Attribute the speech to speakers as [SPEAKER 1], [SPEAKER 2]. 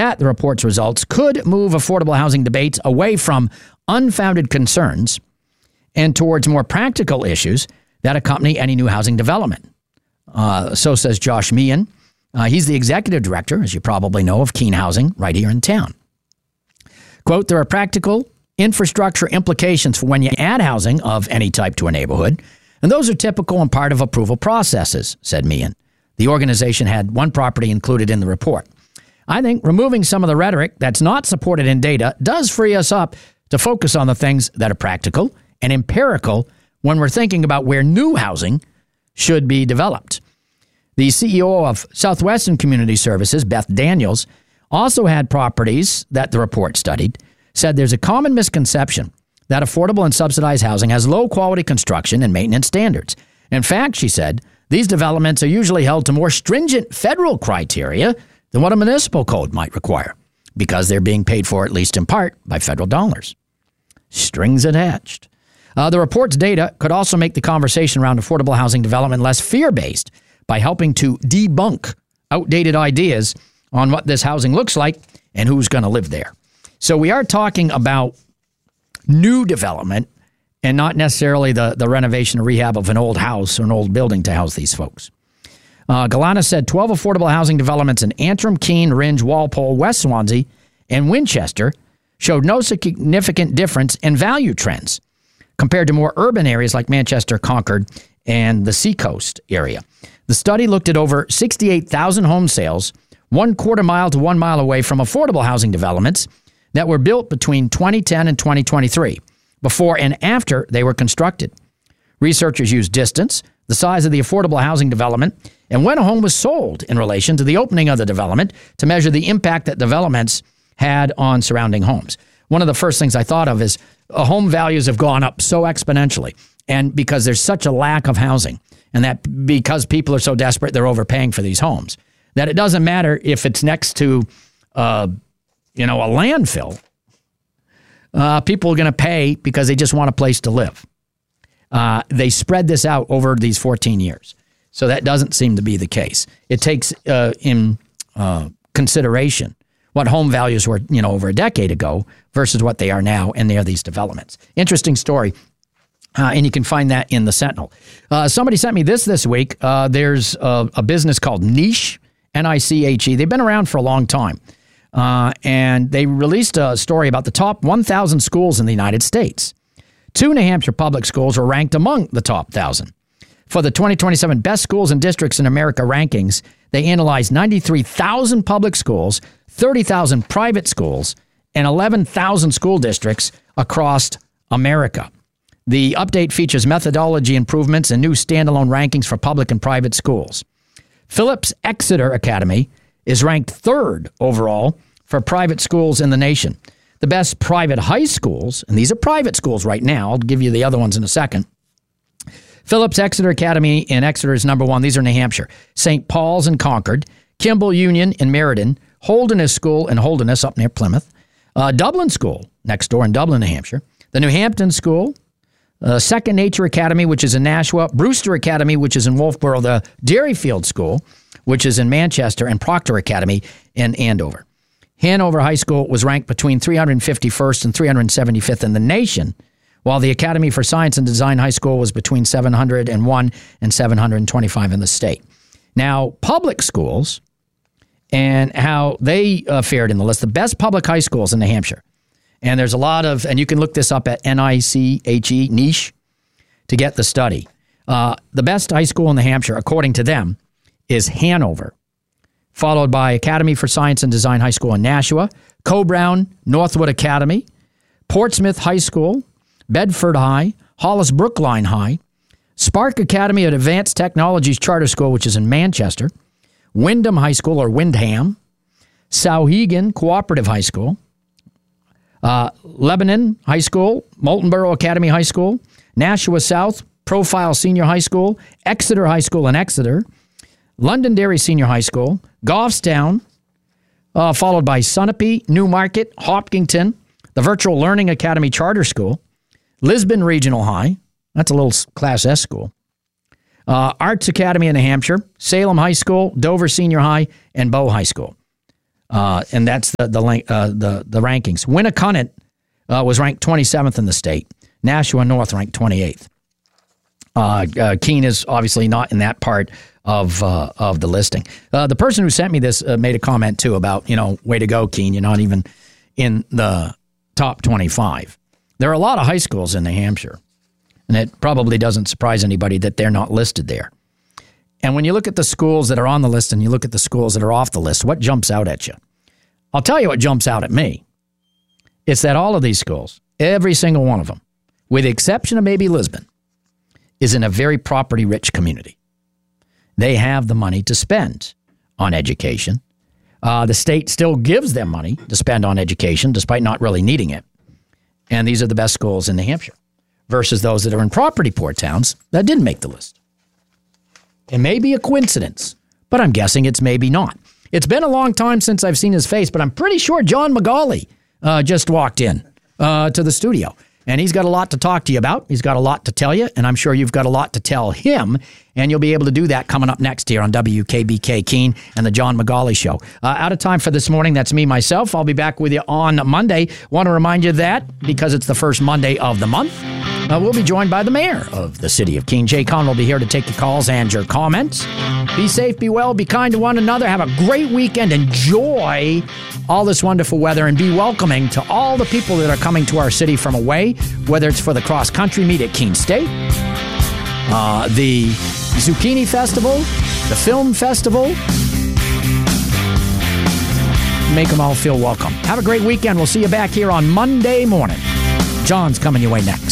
[SPEAKER 1] that the report's results could move affordable housing debates away from unfounded concerns and towards more practical issues that accompany any new housing development. So says Josh Meehan. He's the executive director, as you probably know, of Keene Housing right here in town. Quote, there are practical infrastructure implications for when you add housing of any type to a neighborhood, and those are typical and part of approval processes, said Meehan. The organization had one property included in the report. I think removing some of the rhetoric that's not supported in data does free us up to focus on the things that are practical and empirical when we're thinking about where new housing should be developed. The CEO of Southwestern Community Services, Beth Daniels, also had properties that the report studied, said there's a common misconception that affordable and subsidized housing has low-quality construction and maintenance standards. In fact, she said, these developments are usually held to more stringent federal criteria than what a municipal code might require, because they're being paid for, at least in part, by federal dollars. Strings attached. The report's data could also make the conversation around affordable housing development less fear-based by helping to debunk outdated ideas on what this housing looks like and who's going to live there. So we are talking about new development and not necessarily the renovation or rehab of an old house or an old building to house these folks. Galana said 12 affordable housing developments in Antrim, Keene, Rindge, Walpole, West Swansea, and Winchester showed no significant difference in value trends compared to more urban areas like Manchester, Concord, and the Seacoast area. The study looked at over 68,000 home sales, 1/4 mile to 1 mile away from affordable housing developments that were built between 2010 and 2023, before and after they were constructed. Researchers used distance, the size of the affordable housing development, and when a home was sold in relation to the opening of the development to measure the impact that developments had on surrounding homes. One of the first things I thought of is home values have gone up so exponentially, and because there's such a lack of housing, and that because people are so desperate, they're overpaying for these homes, that it doesn't matter if it's next to a landfill. People are going to pay because they just want a place to live. They spread this out over these 14 years. So that doesn't seem to be the case. It takes in consideration what home values were, over a decade ago versus what they are now, and they are these developments. Interesting story. And you can find that in the Sentinel. Somebody sent me this week. There's a business called Niche, Niche. They've been around for a long time. And they released a story about the top 1,000 schools in the United States. 2 New Hampshire public schools were ranked among the top 1,000. For the 2027 Best Schools and Districts in America rankings, they analyzed 93,000 public schools, 30,000 private schools, and 11,000 school districts across America. The update features methodology improvements and new standalone rankings for public and private schools. Phillips Exeter Academy is ranked 3rd overall for private schools in the nation. The best private high schools, and these are private schools right now, I'll give you the other ones in a second. Phillips Exeter Academy in Exeter is number 1. These are New Hampshire. St. Paul's in Concord. Kimball Union in Meriden. Holderness School in Holderness up near Plymouth. Dublin School next door in Dublin, New Hampshire. The New Hampton School. Second Nature Academy, which is in Nashua. Brewster Academy, which is in Wolfboro. The Dairyfield School, which is in Manchester. And Proctor Academy in Andover. Hanover High School was ranked between 351st and 375th in the nation, while the Academy for Science and Design High School was between 701 and 725 in the state. Now, public schools and how they fared in the list, the best public high schools in New Hampshire. And there's a lot of, and you can look this up at NICHE, Niche, to get the study. The best high school in New Hampshire, according to them, is Hanover, followed by Academy for Science and Design High School in Nashua, Coe-Brown Northwood Academy, Portsmouth High School, Bedford High, Hollis Brookline High, Spark Academy at Advanced Technologies Charter School, which is in Manchester, Wyndham High School, or Windham, Sauhegan Cooperative High School, Lebanon High School, Moultonborough Academy High School, Nashua South, Profile Senior High School, Exeter High School in Exeter, Londonderry Senior High School, Goffstown, followed by Sunapee, Newmarket, Hopkinton, the Virtual Learning Academy Charter School, Lisbon Regional High, that's a little Class S school, Arts Academy in New Hampshire, Salem High School, Dover Senior High, and Bow High School. And that's the rankings. Winnacunnet was ranked 27th in the state. Nashua North ranked 28th. Keene is obviously not in that part of the listing. The person who sent me this made a comment too about, way to go, Keene. You're not even in the top 25. There are a lot of high schools in New Hampshire, and it probably doesn't surprise anybody that they're not listed there. And when you look at the schools that are on the list and you look at the schools that are off the list, what jumps out at you? I'll tell you what jumps out at me. It's that all of these schools, every single one of them, with the exception of maybe Lisbon, is in a very property-rich community. They have the money to spend on education. The state still gives them money to spend on education, despite not really needing it. And these are the best schools in New Hampshire, versus those that are in property-poor towns that didn't make the list. It may be a coincidence, but I'm guessing it's maybe not. It's been a long time since I've seen his face, but I'm pretty sure John McGauley just walked in to the studio. And he's got a lot to talk to you about. He's got a lot to tell you, and I'm sure you've got a lot to tell him. And you'll be able to do that coming up next here on WKBK Keene and the John McGauley Show. Out of time for this morning. That's me, myself. I'll be back with you on Monday. Want to remind you that because it's the first Monday of the month, we'll be joined by the mayor of the city of Keene. Jay Conn will be here to take your calls and your comments. Be safe, be well, be kind to one another. Have a great weekend. Enjoy all this wonderful weather and be welcoming to all the people that are coming to our city from away, whether it's for the cross-country meet at Keene State, the Zucchini Festival, the Film Festival. Make them all feel welcome. Have a great weekend. We'll see you back here on Monday morning. John's coming your way next.